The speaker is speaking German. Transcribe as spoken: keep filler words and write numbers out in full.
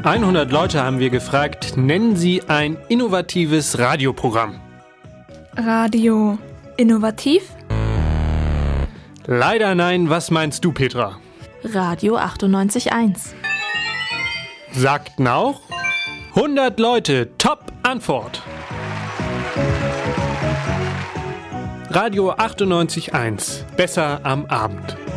hundert Leute haben wir gefragt, nennen Sie ein innovatives Radioprogramm. Radio innovativ? Leider nein, was meinst du, Petra? Radio achtundneunzig Komma eins. Sagten auch hundert Leute, Top-Antwort. Radio achtundneunzig Komma eins, besser am Abend.